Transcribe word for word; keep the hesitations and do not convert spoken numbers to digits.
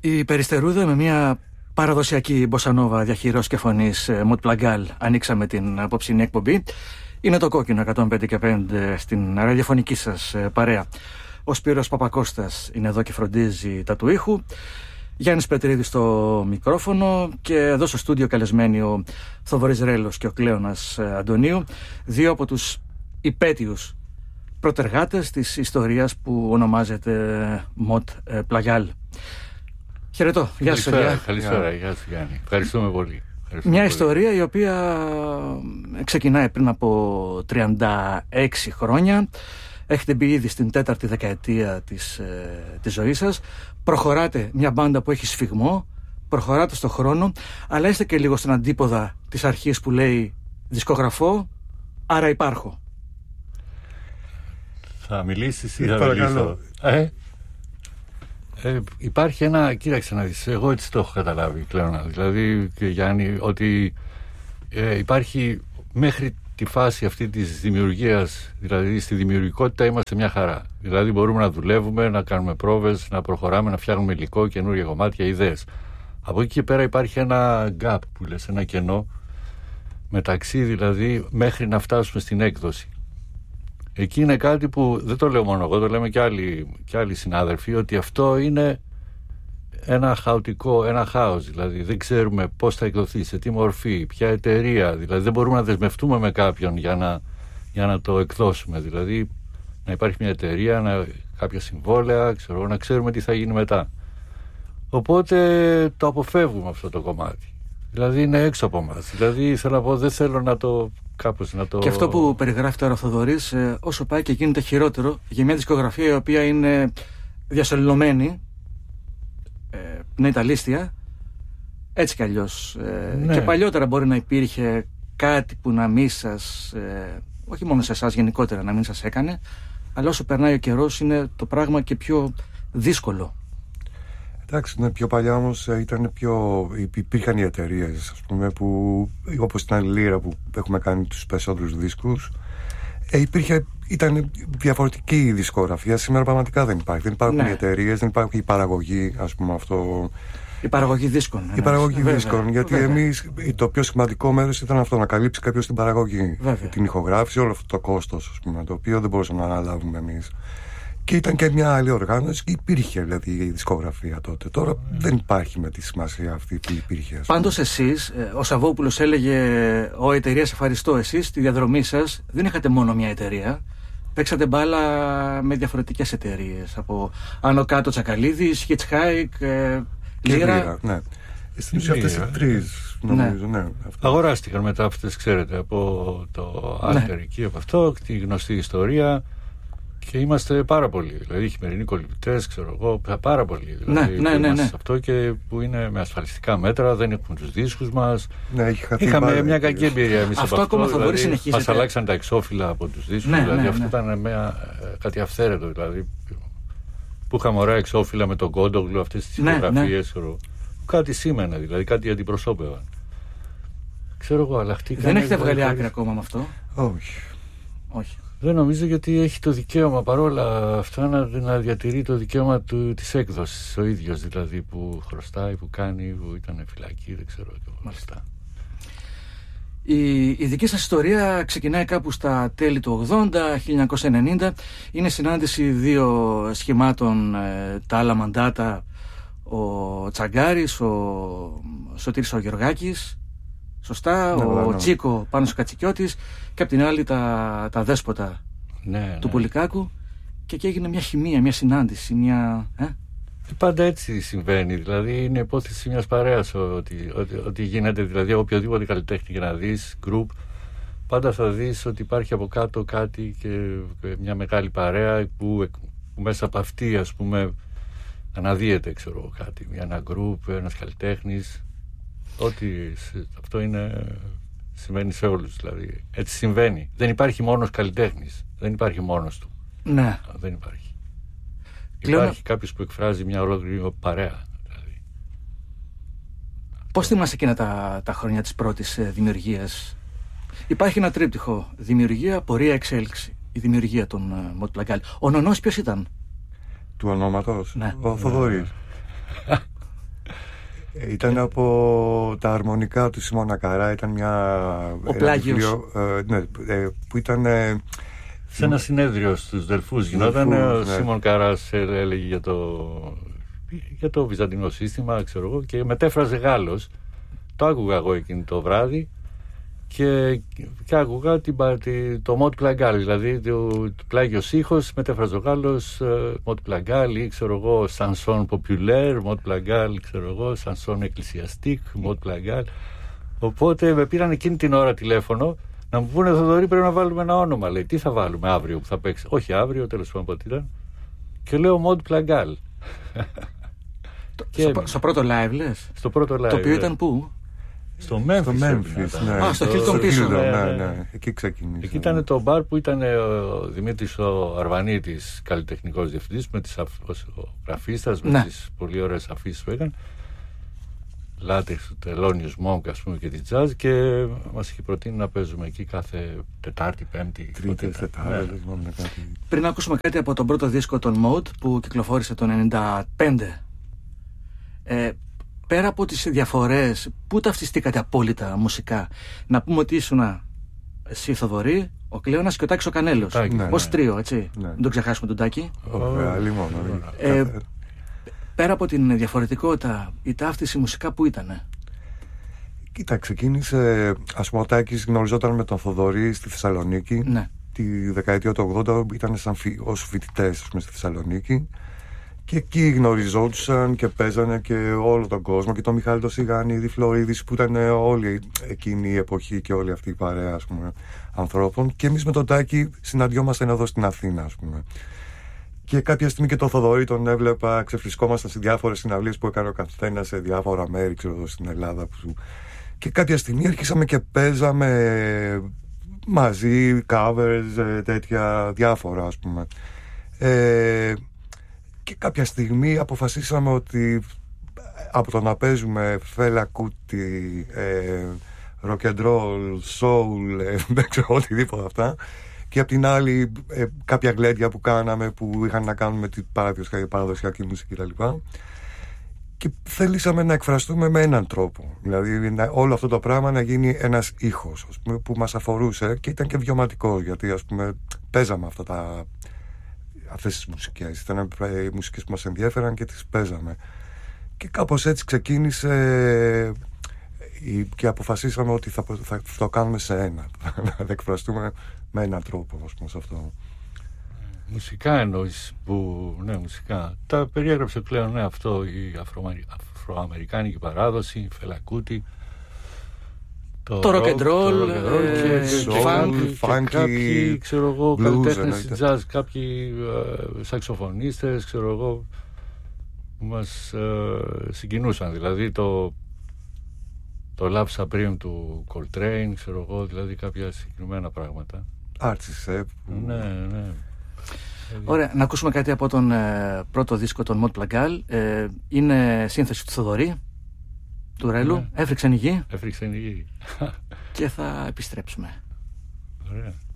Η Περιστερούδα με μια παραδοσιακή μποσανόβα διαχειρός και φωνής Μοτ Πλαγκάλ ανοίξαμε την απόψινή εκπομπή. Είναι το Κόκκινο εκατόν πέντε και πέντε στην ραδιοφωνική σας παρέα. Ο Σπύρος Παπακώστας είναι εδώ και φροντίζει τα του ήχου. Γιάννης Πετρίδης στο μικρόφωνο και εδώ στο στούντιο καλεσμένοι ο Θοδωρής Ρέλος και ο Κλέωνας Αντωνίου, δύο από τους υπέτειους πρωτεργάτες της ιστορίας που ονομάζεται Μοτ Πλαγκάλ. Χαιρετώ. Γεια σας. Καλησπέρα. Γεια σας Γιάννη. Ευχαριστούμε πολύ. Ευχαριστούμε Μια πολύ. ιστορία η οποία ξεκινάει πριν από τριάντα έξι χρόνια. Έχετε μπει ήδη στην τέταρτη δεκαετία της, ε, της ζωής σας. Προχωράτε μια μπάντα που έχει σφιγμό. Προχωράτε στον χρόνο. Αλλά είστε και λίγο στον αντίποδα της αρχής που λέει δισκογραφώ, άρα υπάρχω. Θα μιλήσεις ή θα μιλήσω? Ε? Ε, υπάρχει ένα, κοίταξε να δεις, εγώ έτσι το έχω καταλάβει πλέον, δηλαδή και Γιάννη, ότι ε, υπάρχει μέχρι τη φάση αυτή της δημιουργίας, δηλαδή στη δημιουργικότητα είμαστε μια χαρά. Δηλαδή μπορούμε να δουλεύουμε, να κάνουμε πρόβες, να προχωράμε, να φτιάχνουμε υλικό, καινούργια κομμάτια, ιδέες. Από εκεί και πέρα υπάρχει ένα gap που λες, ένα κενό μεταξύ δηλαδή μέχρι να φτάσουμε στην έκδοση. Εκεί είναι κάτι που δεν το λέω μόνο εγώ, το λέμε και άλλοι, και άλλοι συνάδελφοι, ότι αυτό είναι ένα χαοτικό, ένα χάος, δηλαδή δεν ξέρουμε πώς θα εκδοθεί, σε τι μορφή, ποια εταιρεία, δηλαδή δεν μπορούμε να δεσμευτούμε με κάποιον για να, για να το εκδώσουμε, δηλαδή να υπάρχει μια εταιρεία, να, κάποια συμβόλαια, ξέρω, να ξέρουμε τι θα γίνει μετά. Οπότε το αποφεύγουμε αυτό το κομμάτι. Δηλαδή είναι έξω από μας. Δηλαδή θέλω να πω, δεν θέλω να το κάπως να το... Και αυτό που περιγράφει τώρα ο Θοδωρής, ε, όσο πάει και γίνεται χειρότερο για μια δισκογραφία η οποία είναι διασωληνωμένη, ε, να είναι τα λίστια, έτσι κι αλλιώς. Ε, ναι. Και παλιότερα μπορεί να υπήρχε κάτι που να μην σας, ε, όχι μόνο σε εσάς γενικότερα να μην σας έκανε, αλλά όσο περνάει ο καιρός είναι το πράγμα και πιο δύσκολο. Εντάξει, ναι, πιο παλιά όμως ήταν πιο... υπήρχαν οι εταιρείες, ας πούμε, που όπως την άλλη Λύρα που έχουμε κάνει τους περισσότερους δίσκους, ε, υπήρχε, ήταν διαφορετική η δισκογραφία. Σήμερα πραγματικά δεν υπάρχει. Δεν υπάρχουν, ναι, οι εταιρείες, δεν υπάρχει η παραγωγή, ας πούμε, αυτό... Η παραγωγή δίσκων. Η παραγωγή βέβαια, δίσκων. Γιατί βέβαια. Εμείς, το πιο σημαντικό μέρος ήταν αυτό, να καλύψει κάποιος την παραγωγή, βέβαια, την ηχογράφηση, όλο αυτό το κόστος, ας πούμε, το οποίο δεν μπορούσαμε να αναλάβουμε εμείς. Και ήταν και μια άλλη οργάνωση και υπήρχε δηλαδή η δισκογραφία τότε. Τώρα mm. δεν υπάρχει με τη σημασία αυτή που υπήρχε. Πάντως εσείς, ο Σαββόπουλος έλεγε, ο εταιρεία ευχαριστώ, εσείς στη διαδρομή σας δεν είχατε μόνο μια εταιρεία. Παίξατε μπάλα με διαφορετικές εταιρείες. Από άνω κάτω Τσακαλίδης, Hitchhike, ε, Λύρα. Ναι. Στην ουσία αυτές οι τρεις, νομίζω, ναι. ναι Αγοράστηκαν μετά αυτές, ξέρετε, από το Alter, ναι, εκεί, από αυτό, τη γνωστή ιστορία. Και είμαστε πάρα πολλοί. Δηλαδή, οι χειμερινοί κολυμπητές, ξέρω εγώ, πάρα πολλοί. Δηλαδή, ναι, ναι, ναι, ναι. Αυτό και που είναι με ασφαλιστικά μέτρα, δεν έχουν τους δίσκους μας. Ναι, έχει χαθεί. Είχαμε πάρα, μια κακή εμπειρία εμείς αυτό. Από ακόμα αυτό θα μπορεί δηλαδή, συνεχίζεται. μας αλλάξαν τα εξώφυλλα από τους δίσκους. Ναι, δηλαδή, ναι, αυτό ναι. ήταν μια, κάτι αυθαίρετο. Δηλαδή, που είχαμε ωραία εξώφυλλα με τον Κόντογλου, αυτές τις φωτογραφίες. Ναι, ναι. Κάτι σήμαινε, δηλαδή, κάτι αντιπροσώπευαν. Ξέρω εγώ, αλλά αυτή. Δεν έχετε βγάλει άκρη ακόμα με αυτό? Όχι. Όχι. Δεν νομίζω, γιατί έχει το δικαίωμα παρόλα αυτά να, να διατηρεί το δικαίωμα του, της έκδοσης ο ίδιος, δηλαδή που χρωστάει, που κάνει, που ήταν φυλακή, δεν ξέρω. Μάλιστα. Η, η δική σας ιστορία ξεκινάει κάπου στα τέλη του ογδόντα, χίλια εννιακόσια ενενήντα. Είναι συνάντηση δύο σχημάτων, ε, τα άλλα μαντάτα, ο Τσαγκάρης, ο Σωτήρης ο Γεωργάκης, σωστά, ναι, ο ναι. Τσίκο πάνω στο Κατσικιώτης, και απ' την άλλη τα, τα δέσποτα, ναι, του ναι. Πολυκάκου, και εκεί έγινε μια χημεία, μια συνάντηση, μια... Ε? Πάντα έτσι συμβαίνει, δηλαδή είναι υπόθεση μιας παρέας ότι, ότι, ότι γίνεται, δηλαδή οποιοδήποτε καλλιτέχνη για να δεις, group, πάντα θα δεις ότι υπάρχει από κάτω κάτι και, και μια μεγάλη παρέα που, που μέσα από αυτή, ας πούμε, αναδύεται, ξέρω, κάτι, ένα group, ένας καλλιτέχνης. Ότι αυτό είναι, συμβαίνει σε όλους, δηλαδή. Έτσι συμβαίνει. Δεν υπάρχει μόνος καλλιτέχνης. Δεν υπάρχει μόνος του. Ναι. Δεν υπάρχει. Κλαίω... Υπάρχει κάποιος που εκφράζει μια ολόκληρη παρέα. Δηλαδή. Πώς θυμάσαι εκείνα τα, τα χρόνια της πρώτης ε, δημιουργίας? Υπάρχει ένα τρίπτυχο. Δημιουργία, πορεία, εξέλιξη. Η δημιουργία των ε, Μοτ Πλαγκάλ. Ο νονός ποιος ήταν? Του ονόματος? Ναι. Ο Θοδωρής. Ήταν από τα αρμονικά του Σίμωνα Καρά, ήταν μια... Ο Πλάγιος. Ε, ναι, ε, που ήταν... Ε, σε ένα συνέδριο στους Δελφούς γινόταν, ναι. Ο Σίμων Καράς έλεγε για το, για το βυζαντινό σύστημα, ξέρω εγώ, και μετέφραζε Γάλλος. Το άκουγα εγώ εκείνη το βράδυ και, και άκουγα την, το Μοτ Πλαγκάλ, δηλαδή το, το Πλάγιος ήχος, μετέφραζε ο Γάλλος, Μοτ Πλαγκάλ ή ξέρω εγώ Σανσόν Ποπιουλέρ, Μοτ Πλαγκάλ, ξέρω εγώ Σανσόν Εκκλησιαστικ, Μοτ Πλαγκάλ. Οπότε με πήραν εκείνη την ώρα τηλέφωνο να μου πούνε, Θοδωρή, πρέπει να βάλουμε ένα όνομα. Λέει, τι θα βάλουμε αύριο που θα παίξει? Όχι αύριο, τέλος πάντων πότε ήταν. Και λέω Μοντ Πλαγκάλ. στο, στο πρώτο live λες? Στο πρώτο live. Το οποίο ήταν πού? Στο Memphis. Στο Memphis, ναι. Α, στο Hilton πίσω. Ναι, ναι, ναι. Εκεί ξεκίνησε. Εκεί ήταν το μπαρ που ήταν ο Δημήτρης ο Αρβανίτης, καλλιτεχνικός διευθυντής, με τις γραφίστας, με ναι. τις πολύ ωραίες αφήσεις που έκανε. Λάτεξ, του Τελώνιος Μόγκ, ας πούμε, και τη jazz, και μας είχε προτείνει να παίζουμε εκεί κάθε Τετάρτη, Πέμπτη. Τρίτη, Τετάρτη. Ναι. Πριν ακούσουμε κάτι από τον πρώτο δίσκο των Mode που κυκλοφόρησε το ενενήντα πέντε, ε, πέρα από τις διαφορές, πού ταυτιστήκατε απόλυτα μουσικά? Να πούμε ότι ήσουν εσύ, Θοδωρή, ο Κλέωνας και ο Τάκης ο Κανέλος. Ναι, ως ναι. τρίο, έτσι. Ναι. Δεν τον ξεχάσουμε τον Τάκη. Ωραία, λοιπόν. Ε, πέρα από την διαφορετικότητα, η ταύτιση μουσικά που ήτανε? Κοίτα, ξεκίνησε, ας πούμε, ο Τάκης γνωριζόταν με τον Θοδωρή στη Θεσσαλονίκη. Ναι. Τη δεκαετία του ογδόντα ήταν σαν φοι, ως φοιτητές, ας πούμε, στη Θεσσαλονίκη. Και εκεί γνωριζόντουσαν και παίζανε και όλο τον κόσμο. Και τον Μιχάλη το Σιγάνη, η Φλωρίδης, που ήταν όλη εκείνη η εποχή και όλη αυτή η παρέα, ας πούμε, ανθρώπων. Και εμείς με τον Τάκη συναντιόμασταν εδώ στην Αθήνα, ας πούμε. Και κάποια στιγμή και τον Θοδωρή τον έβλεπα, ξεφλισκόμασταν σε διάφορες συναυλίες που έκανε ο καθένας σε διάφορα μέρη, ξέρω, στην Ελλάδα. Που... Και κάποια στιγμή αρχίσαμε και παίζαμε μαζί, covers, τέτοια διάφορα, ας πούμε. Ε, και κάποια στιγμή αποφασίσαμε ότι από το να παίζουμε Φέλα Κούτι, ε, rock and roll, soul, ε, δεν ξέρω, οτιδήποτε αυτά, και απ' την άλλη ε, κάποια γλέντια που κάναμε που είχαν να κάνουν με την παραδοσιακή μουσική κτλ. Και θέλησαμε να εκφραστούμε με έναν τρόπο. Δηλαδή να, όλο αυτό το πράγμα να γίνει ένας ήχος, ας πούμε, που μας αφορούσε και ήταν και βιωματικός, γιατί, ας πούμε, παίζαμε αυτά τα, αυτές τις μουσικές. Ήταν οι μουσικές που μας ενδιέφεραν και τις παίζαμε. Και κάπως έτσι ξεκίνησε και αποφασίσαμε ότι θα, θα, θα το κάνουμε σε ένα. Να εκφραστούμε με έναν τρόπο, ας πούμε, σε αυτό. Μουσικά εννοείς που, ναι, μουσικά. Τα περιέγραψε πλέον, ναι, αυτό, η αφροαμερικάνικη παράδοση, Φέλα Κούτι, το rock and roll, funk, κάποιοι, ξέρω εγώ, καλλιτέχνες jazz, κάποιοι σαξοφωνίστες, ξέρω εγώ, που μας συγκινούσαν. Δηλαδή το το Love Supreme του Coltrane, ξέρω εγώ, δηλαδή κάποια συγκεκριμένα πράγματα. Άρτσισε. Ναι, ναι. Ωραία, να ακούσουμε κάτι από τον ε, πρώτο δίσκο των Mont Plagall. Ε, είναι σύνθεση του Θοδωρή, του Ρέλου. Ναι. Έφρυξαν η γη. Έφρυξαν η γη. Και θα επιστρέψουμε. Ωραία.